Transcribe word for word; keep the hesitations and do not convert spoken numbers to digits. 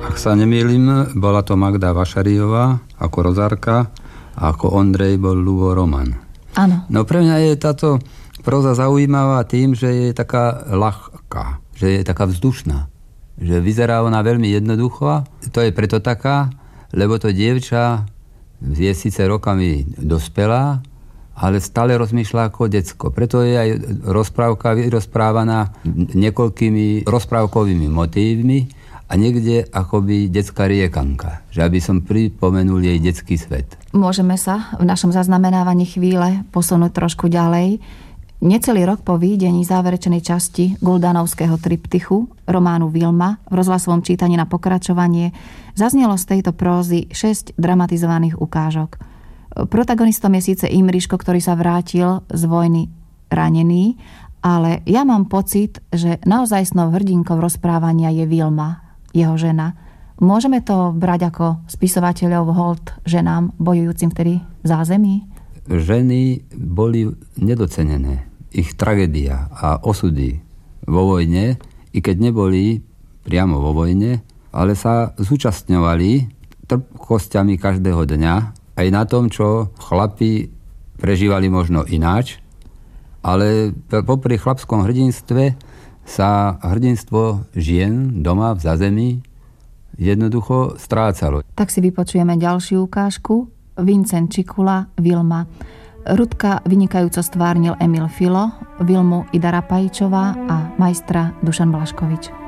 Ak sa nemýlim, bola to Magda Vašariová ako Rozárka a ako Ondrej bol Ľubo Roman. Áno. No pre mňa je táto próza zaujímavá tým, že je taká ľahká, že je taká vzdušná. Že vyzerá ona veľmi jednoducho. To je preto taká, lebo to dievča je síce rokami dospelá, ale stále rozmýšľa ako decko. Preto je aj rozprávka vyrozprávaná niekoľkými rozprávkovými motívmi a niekde akoby detská riekanka. Že aby som pripomenul jej detský svet. Môžeme sa v našom zaznamenávaní chvíle posunúť trošku ďalej. Necelý rok po výjdení záverečnej časti Guldanovského triptychu románu Vilma v rozhlasovom čítaní na pokračovanie zaznelo z tejto prózy šesť dramatizovaných ukážok. Protagonistom je síce Imriško, ktorý sa vrátil z vojny ranený, ale ja mám pocit, že naozajstnou hrdinkou rozprávania je Vilma, jeho žena. Môžeme to brať ako spisovateľov hold ženám bojujúcim vtedy v zázemí? Ženy boli nedocenené. Ich tragédia a osudy vo vojne, i keď neboli priamo vo vojne, ale sa zúčastňovali trpkosťami každého dňa, aj na tom, čo chlapi prežívali možno ináč, ale popri chlapskom hrdinstve sa hrdinstvo žien doma v zázemí jednoducho strácalo. Tak si vypočujeme ďalšiu ukážku. Vincent Čikula, Vilma. Rudka vynikajúco stvárnil Emil Filo, Vilmu Ida Rapajčová a majstra Dušan Blaškovič.